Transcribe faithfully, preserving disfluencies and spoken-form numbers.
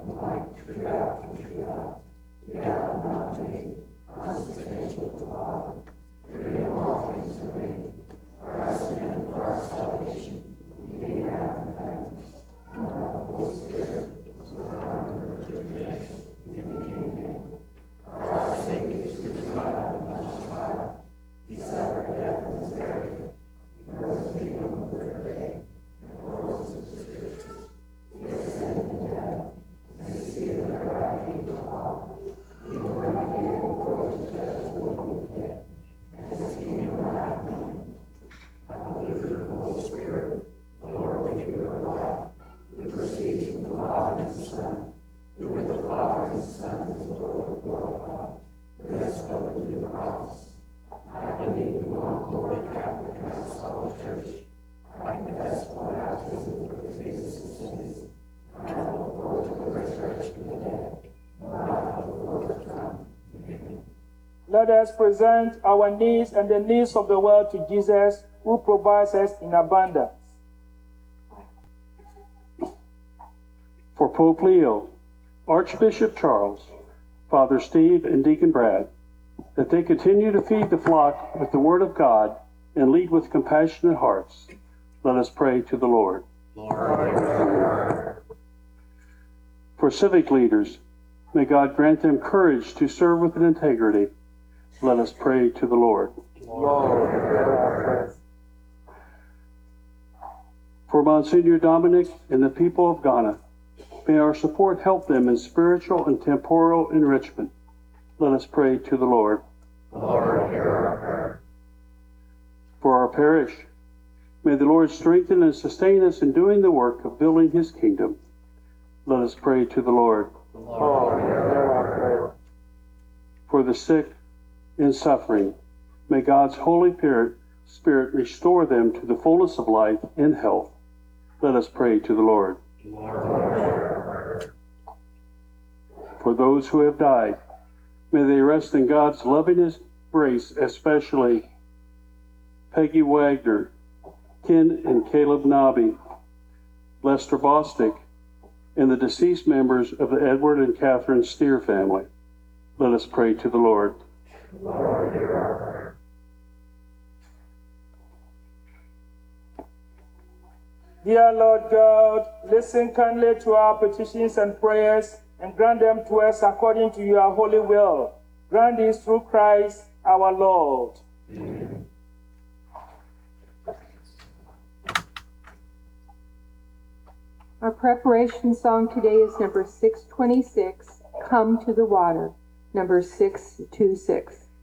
Let us present our needs and the needs of the world to Jesus, who provides us in abundance. For Pope Leo, Archbishop Charles, Father Steve, and Deacon Brad, that they continue to feed the flock with the Word of God and lead with compassionate hearts, let us pray to the Lord. Lord. For civic leaders, may God grant them courage to serve with integrity. Let us pray to the Lord. Lord. For Monsignor Dominic and the people of Ghana, may our support help them in spiritual and temporal enrichment. Let us pray to the Lord. Lord, hear our prayer. For our parish, may the Lord strengthen and sustain us in doing the work of building his kingdom. Let us pray to the Lord. Lord, hear our prayer. For the sick and suffering, may God's Holy Spirit, Spirit restore them to the fullness of life and health. Let us pray to the Lord. Lord, hear our prayer. For those who have died, may they rest in God's loving grace, especially Peggy Wagner, Ken and Caleb Nobby, Lester Bostic, and the deceased members of the Edward and Catherine Steer family. Let us pray to the Lord. Lord, hear our prayer. Dear Lord God, listen kindly to our petitions and prayers and grant them to us according to your holy will. Grant this through Christ our Lord. Amen. Our preparation song today is number six twenty-six, Come to the Water, number six twenty-six.